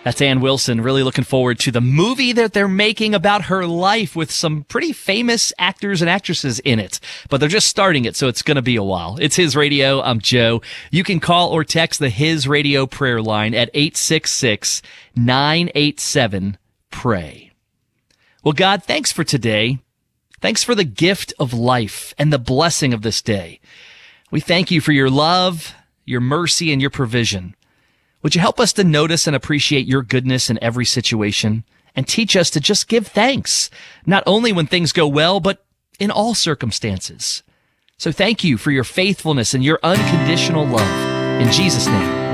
That's Ann Wilson. Really looking forward to the movie that they're making about her life with some pretty famous actors and actresses in it. But they're just starting it, so it's going to be a while. It's His Radio. I'm Joe. You can call or text the His Radio prayer line at 866-987-PRAY. Well, God, thanks for today. Thanks for the gift of life and the blessing of this day. We thank you for your love, your mercy, and your provision. Would you help us to notice and appreciate your goodness in every situation and teach us to just give thanks, not only when things go well, but in all circumstances. So thank you for your faithfulness and your unconditional love. In Jesus' name.